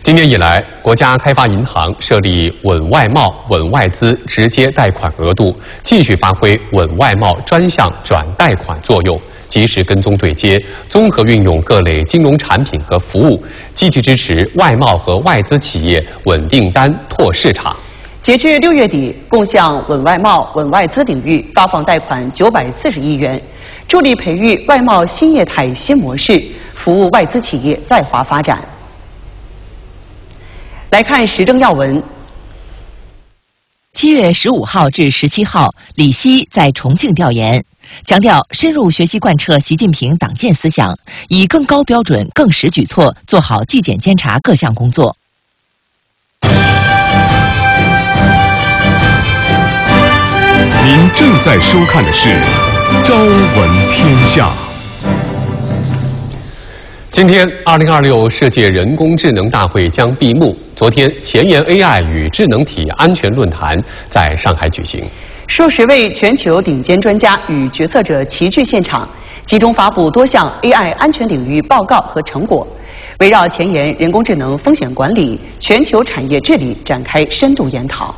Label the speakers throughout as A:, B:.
A: 今年以来，国家开发银行设立稳外贸、稳外资直接贷款额度，继续发挥稳外贸专项转贷款作用，及时跟踪对接，综合运用各类金融产品和服务，积极支持外贸和外资企业稳订单、拓市场。
B: 截至6月底，共向稳外贸、稳外资领域发放贷款940亿元，助力培育外贸新业态新模式，服务外资企业在华发展。来看时政要闻。
C: 7月15号至17号，李希在重庆调研，强调深入学习贯彻习近平党建思想，以更高标准、更实举措做好纪检监察各项工作。
D: 您正在收看的是《朝闻天下》。
A: 今天，2026世界人工智能大会将闭幕。昨天，前沿 AI 与智能体安全论坛在上海举行，
B: 数十位全球顶尖专家与决策者齐聚现场，集中发布多项 AI 安全领域报告和成果，围绕前沿人工智能风险管理、全球产业治理展开深度研讨。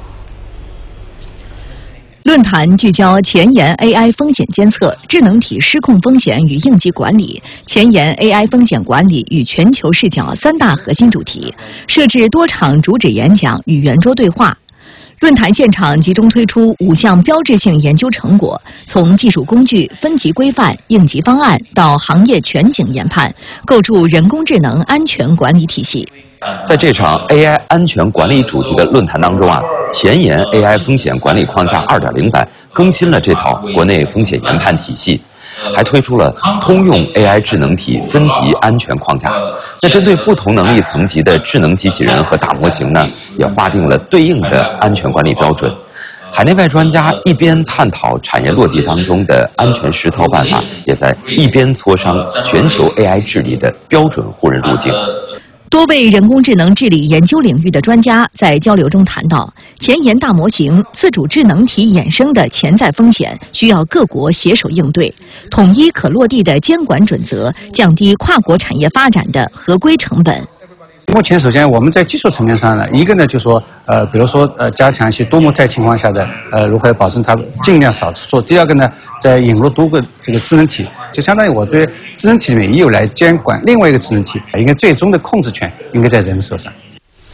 E: 论坛聚焦前沿 AI 风险监测、智能体失控风险与应急管理、前沿 AI 风险管理与全球视角3大核心主题，设置多场主旨演讲与圆桌对话。论坛现场集中推出5项标志性研究成果，从技术工具、分级规范、应急方案到行业全景研判，构筑人工智能安全管理体系。
F: 在这场 AI 安全管理主题的论坛当中前沿 AI 风险管理框架 2.0 版更新了这套国内风险研判体系，还推出了通用 AI 智能体分级安全框架。那针对不同能力层级的智能机器人和大模型呢，也划定了对应的安全管理标准。海内外专家一边探讨产业落地当中的安全实操办法，也在一边磋商全球 AI 治理的标准互认路径。
E: 多位人工智能治理研究领域的专家在交流中谈到，前沿大模型、自主智能体衍生的潜在风险需要各国携手应对，统一可落地的监管准则，降低跨国产业发展的合规成本。
G: 目前，首先我们在技术层面上呢，一个呢就是说，比如说加强一些多模态情况下的如何保证它尽量少做。第二个呢，在引入多个这个智能体，就相当于我对智能体里面也有来监管另外一个智能体，应该最终的控制权应该在人手上。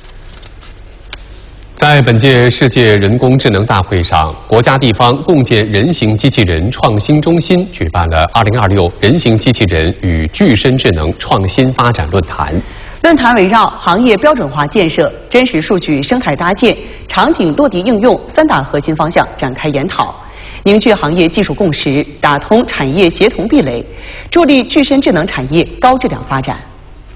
A: 在本届世界人工智能大会上，国家地方共建人形机器人创新中心举办了2026人形机器人与具身智能创新发展论坛。
B: 论坛围绕行业标准化建设、真实数据生态搭建、场景落地应用3大核心方向展开研讨，凝聚行业技术共识，打通产业协同壁垒，助力具身智能产业高质量发展。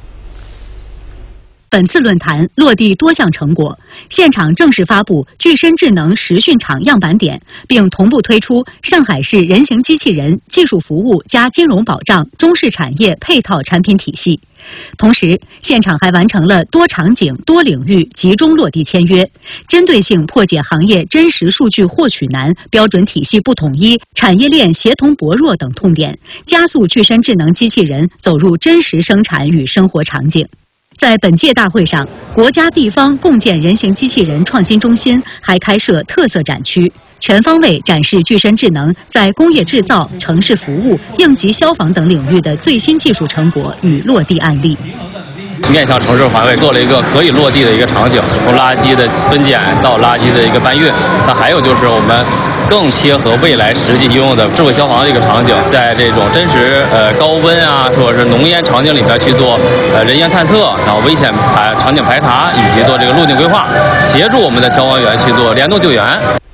H: 本次论坛落地多项成果，现场正式发布具身智能实训场样板点，并同步推出上海市人形机器人技术服务加金融保障中式产业配套产品体系。同时，现场还完成了多场景、多领域集中落地签约，针对性破解行业真实数据获取难、标准体系不统一、产业链协同薄弱等痛点，加速具身智能机器人走入真实生产与生活场景。在本届大会上，国家地方共建人形机器人创新中心还开设特色展区，全方位展示具身智能在工业制造、城市服务、应急消防等领域的最新技术成果与落地案例。
I: 面向城市环卫做了一个可以落地的一个场景，从垃圾的分拣到垃圾的一个搬运。那还有就是我们更切合未来实际应用的智慧消防的一个场景，在这种真实高温或者是浓烟场景里边去做人员探测，然后危险场景排查，以及做这个路径规划，协助我们的消防员去做联动救援。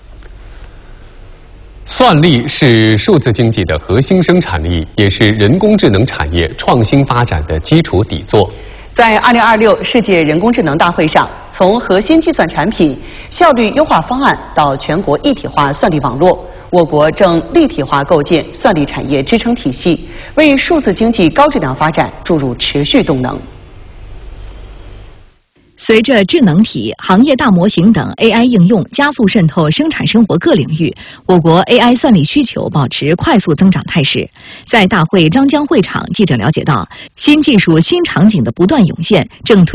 A: 算力是数字经济的核心生产力，也是人工智能产业创新发展的基础底座。
B: 在2026世界人工智能大会上，从核心计算产品、效率优化方案到全国一体化算力网络，我国正立体化构建算力产业支撑体系，为数字经济高质量发展注入持续动能。
E: 随着智能体、行业大模型等 AI 应用加速渗透生产生活各领域，我国 AI 算力需求保持快速增长态势。在大会张江会场，记者了解到，新技术、新场景的不断涌现，正推